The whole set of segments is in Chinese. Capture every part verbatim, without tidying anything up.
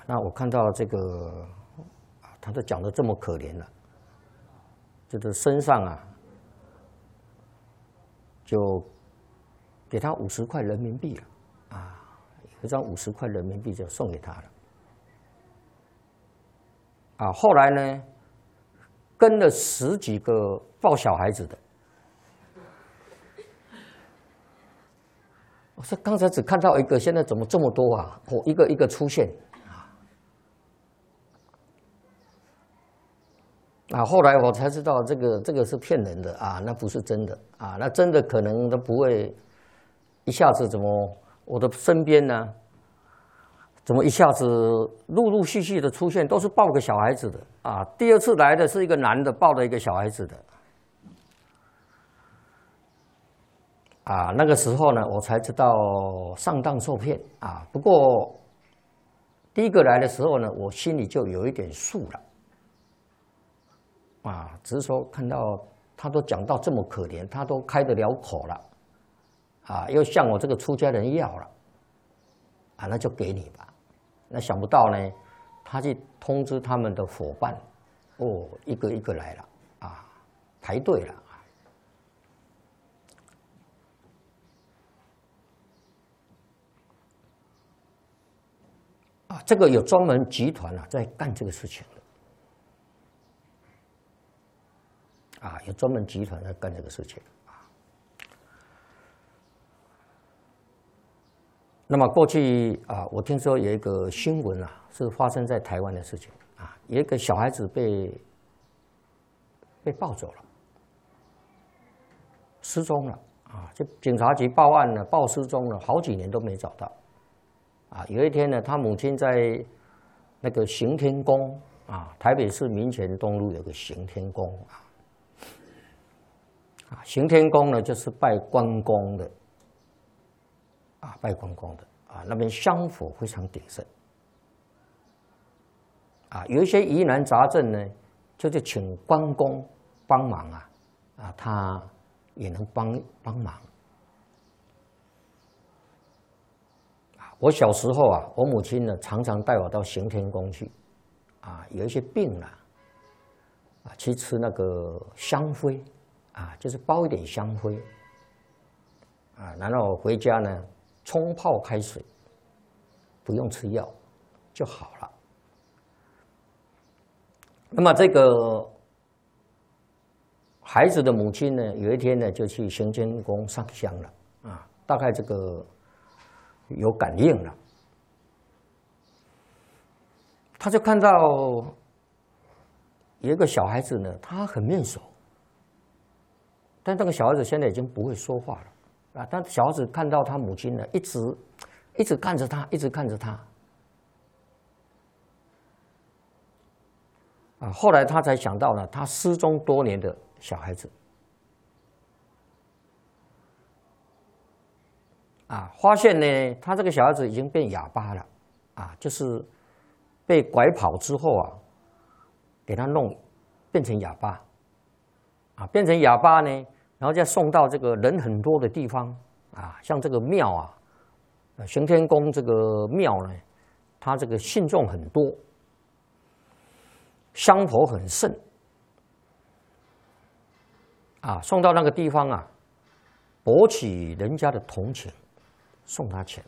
那我看到这个，他都讲的这么可怜了，这个身上啊，就给他五十块人民币了，啊，有一张五十块人民币就送给他了。啊，后来呢，跟了十几个抱小孩子的。我说刚才只看到一个，现在怎么这么多啊？哦，一个一个出现啊！啊，后来我才知道这个这个是骗人的啊，那不是真的啊，那真的可能都不会一下子怎么我的身边呢？怎么一下子陆陆续续的出现，都是抱个小孩子的啊？第二次来的是一个男的抱了一个小孩子的。啊，那个时候呢，我才知道上当受骗啊。不过第一个来的时候呢，我心里就有一点数了。啊，只是说看到他都讲到这么可怜，他都开得了口了，啊，又向我这个出家人要了，啊，那就给你吧。那想不到呢，他去通知他们的伙伴，哦，一个一个来了，啊，排队了。啊，这个有专门集团啊，在干这个事情的，啊，有专门集团在干这个事情啊。那么过去啊，我听说有一个新闻啊，是发生在台湾的事情啊，有一个小孩子被被抱走了，失踪了啊，就警察局报案了，报失踪了，好几年都没找到。啊，有一天呢，他母亲在那个行天宫啊，台北市民权东路有个行天宫啊，啊，行天宫呢就是拜关公的，啊，拜关公的啊，那边香火非常鼎盛，啊，有一些疑难杂症呢，就是请关公帮忙啊，啊，他也能帮帮忙。我小时候啊，我母亲呢常常带我到行天宫去，啊，有一些病了，啊，去吃那个香灰，啊，就是包一点香灰，啊，然后回家呢冲泡开水，不用吃药就好了。那么这个孩子的母亲呢，有一天呢就去行天宫上香了，啊，大概这个。有感应了，他就看到有一个小孩子呢，他很面熟，但这个小孩子现在已经不会说话了啊。但小孩子看到他母亲呢，一直一直看着他，一直看着他啊。后来他才想到呢，他失踪多年的小孩子。啊，发现呢，他这个小孩子已经变哑巴了，啊，就是被拐跑之后啊，给他弄变成哑巴，啊，变成哑巴呢，然后再送到这个人很多的地方，啊，像这个庙啊，行天宫这个庙呢，它这个信众很多，香火很盛，啊，送到那个地方啊，博取人家的同情。送他钱，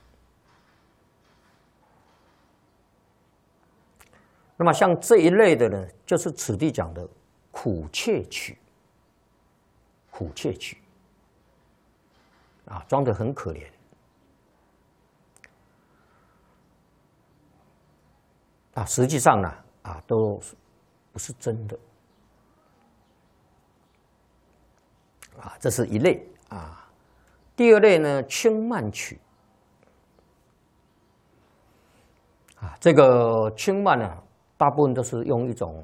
那么像这一类的呢，就是此地讲的苦窃取，苦窃取，啊，装得很可怜，啊，实际上呢，啊，都不是真的，啊，这是一类啊。第二类呢，轻慢取。啊，这个轻慢呢，大部分都是用一种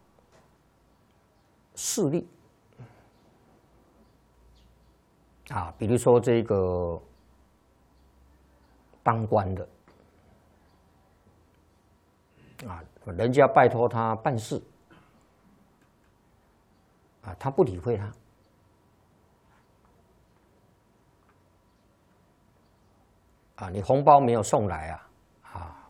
势力啊，比如说这个当官的啊，人家拜托他办事啊，他不理会他啊，你红包没有送来啊？